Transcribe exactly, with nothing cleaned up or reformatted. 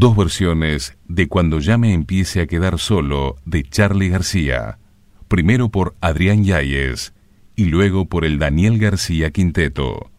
dos versiones de Cuando ya me empiece a quedar solo, de Charly García, primero por Adrián Yáñez y luego por el Daniel García Quinteto.